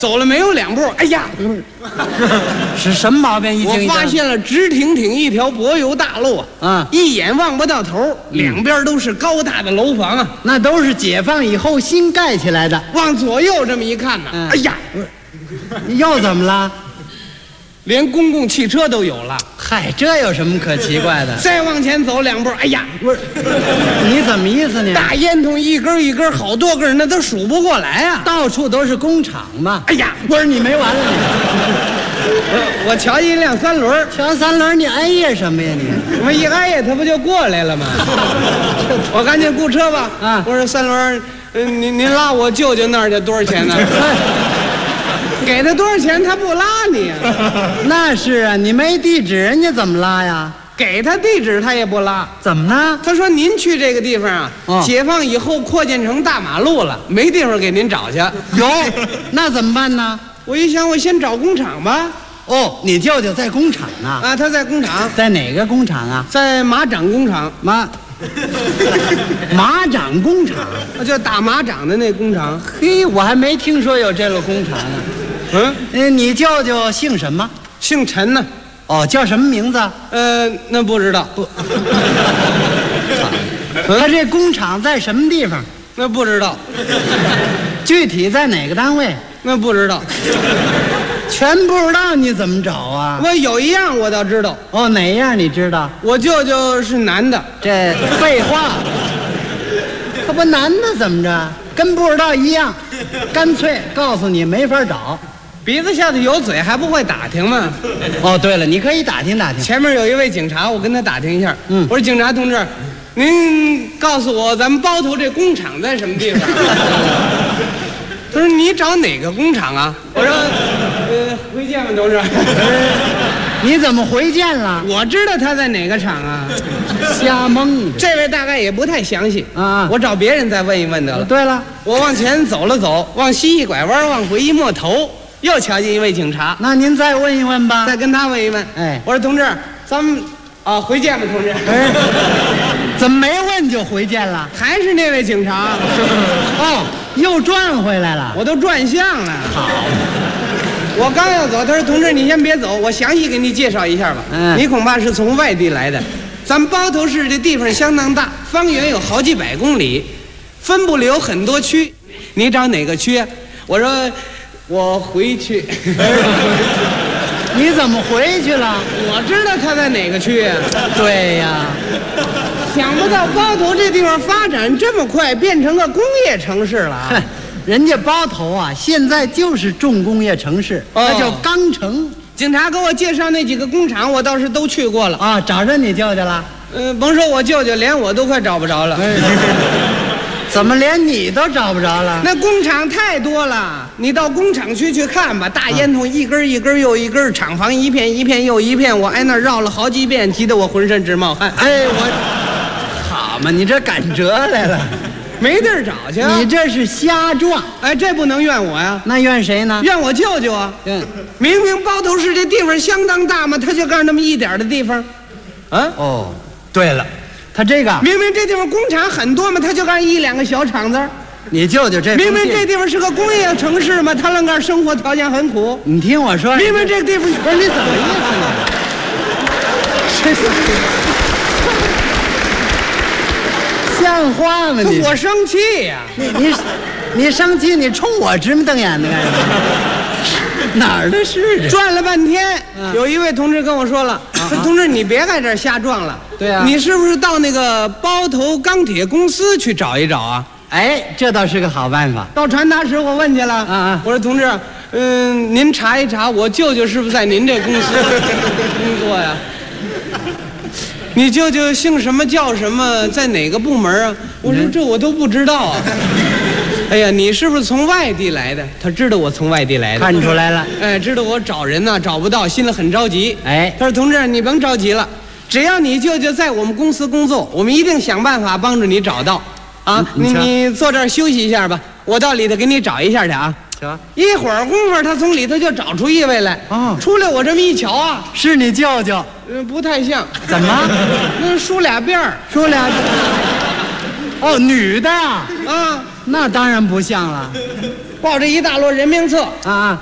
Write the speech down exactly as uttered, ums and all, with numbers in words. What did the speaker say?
走了没有两步，哎呀， 是什么毛病？一我惊一发现了直挺挺一条柏油大路啊， 啊， 一眼望不到头，两边都是高大的楼房啊， 那都是解放以后新盖起来的。 往左右这么一看呢， 嗯哎呀， 又怎么了？ 连公共汽车都有了。 嗨，这有什么可奇怪的？ 再往前走两步，哎呀， 不是，你怎么意思呢？ 大烟囱一根一根，好多根，那都数不过来啊！ 到处都是工厂嘛。 哎呀， 不是你没完了你！ 我我瞧见一辆三轮， 瞧三轮，你哎呀什么呀你？ 我一挨呀，他不就过来了吗？我赶紧雇车吧。 啊， 我说三轮，嗯，您您拉我舅舅那儿去多少钱呢？给他多少钱，他不拉你呀、啊？ 那是啊，你没地址，人家怎么拉呀？ 给他地址，他也不拉。 怎么呢？ 他说您去这个地方啊， 哦、 解放以后扩建成大马路了，没地方给您找去。 有，那怎么办呢？ 我一想，我先找工厂吧。 哦，你舅舅在工厂呢？ 啊，他在工厂。 在哪个工厂啊？ 在马掌工厂。 马马掌工厂， 就打马掌的那工厂。 嘿，我还没听说有这个工厂呢。 嗯， 呃，你舅舅姓什么？ 姓陈呢。 哦，叫什么名字？ 呃，那不知道。不， 他这工厂在什么地方？ 那不知道。 具体在哪个单位？ 那不知道。 全不知道，你怎么找啊？ 我有一样我倒知道。 哦，哪样你知道？ 我舅舅是男的。 这废话，他不男的怎么着？跟不知道一样，干脆告诉你没法找。 鼻子下头有嘴还不会打听吗？ 哦，对了，你可以打听打听。 前面有一位警察，我跟他打听一下。 嗯， 我说警察同志，您告诉我咱们包头这工厂在什么地方？他说你找哪个工厂啊？我说，呃，回见吧，同志。 你怎么回见了？ 我知道他在哪个厂啊。 瞎蒙。 这位大概也不太详细啊， 我找别人再问一问得了。 对了， 我往前走了走，往西一拐弯，往回一摸头，又瞧见一位警察。 那您再问一问吧。 再跟他问一问。 哎， 我说同志，咱们啊回见吧，同志。 哎，怎么没问就回见了？ 还是那位警察。 哦，又转回来了。 我都转向了。 好。 我刚要走，他说：“同志，你先别走，我详细给你介绍一下吧。嗯，你恐怕是从外地来的。咱们包头市这地方相当大，方圆有好几百公里，分布了有很多区。你找哪个区啊？”我说：“我回去。” 你怎么回去了？ 我知道他在哪个区啊。 对呀， 想不到包头这地方发展这么快，变成个工业城市了啊。 人家包头啊，现在就是重工业城市， 哦、 那叫钢城。 警察给我介绍那几个工厂，我倒是都去过了啊。找着你舅舅了？ 嗯、呃，甭说我舅舅，连我都快找不着了。哎、 怎么连你都找不着了？ 那工厂太多了，你到工厂区去看吧。大烟囱一根一根又一根，厂房一片一片又一片，我挨那绕了好几遍，急得我浑身直冒汗。 哎，我好嘛，你这赶折来了。 没地儿找去、啊， 你这是瞎撞！ 哎，这不能怨我呀， 那怨谁呢？ 怨我舅舅啊！ 嗯， 明明包头市这地方相当大嘛，他就干那么一点的地方，啊？ 哦，对了，他这个明明这地方工厂很多嘛，他就干一两个小厂子。 你舅舅这明明这地方是个工业城市嘛，他愣干生活条件很苦。 你听我说， 明明这个地方不是你怎么意思呢？这是。像话吗你？ 我生气呀、啊！ 你你你生气，你冲我直目瞪眼的干什么？哪儿的事？ 转了半天，嗯、有一位同志跟我说了：“说、啊、同志，你别在这儿瞎撞了。 对啊， 你是不是到那个包头钢铁公司去找一找啊？” 哎，这倒是个好办法。 到传达室我问去了，啊啊，我说同志，嗯，您查一查，我舅舅是不是在您这公司工作呀？你舅舅姓什么叫什么，在哪个部门啊？我说这我都不知道啊。哎呀，你是不是从外地来的？他知道我从外地来的， 看出来了。 哎，知道我找人呢、啊、找不到，心里很着急。 哎， 他说同志，你甭着急了，只要你舅舅在我们公司工作，我们一定想办法帮助你找到。啊，你你坐这儿休息一下吧，我到里头给你找一下去啊。 行， 一会儿功夫，他从里头就找出一位来。哦，出来我这么一瞧啊， 是你舅舅。 嗯，不太像。 怎么？ 那梳俩辫儿， 梳俩。哦，女的啊， 那当然不像了。 抱着一大摞人名册啊啊。